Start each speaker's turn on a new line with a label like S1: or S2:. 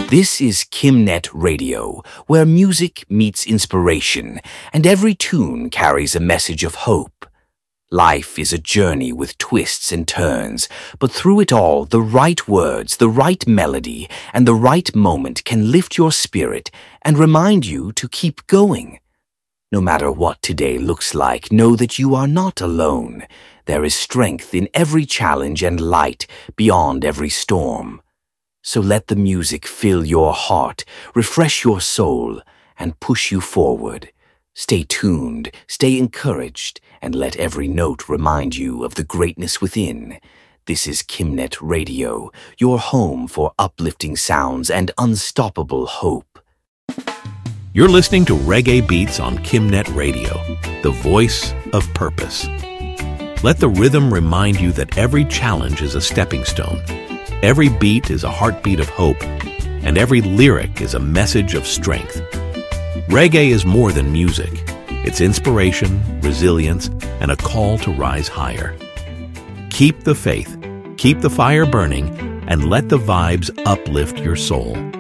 S1: This is Kimnet Radio, where music meets inspiration, and every tune carries a message of hope. Life is a journey with twists and turns, but through it all, the right words, the right melody, and the right moment can lift your spirit and remind you to keep going. No matter what today looks like, know that you are not alone. There is strength in every challenge and light beyond every storm. So let the music fill your heart, refresh your soul, and push you forward. Stay tuned, stay encouraged, and let every note remind you of the greatness within. This is Kimnet Radio, your home for uplifting sounds and unstoppable hope.
S2: You're listening to Reggae Beats on Kimnet Radio, the voice of purpose. Let the rhythm remind you that every challenge is a stepping stone. Every beat is a heartbeat of hope, and every lyric is a message of strength. Reggae is more than music. It's inspiration, resilience, and a call to rise higher. Keep the faith, keep the fire burning, and let the vibes uplift your soul.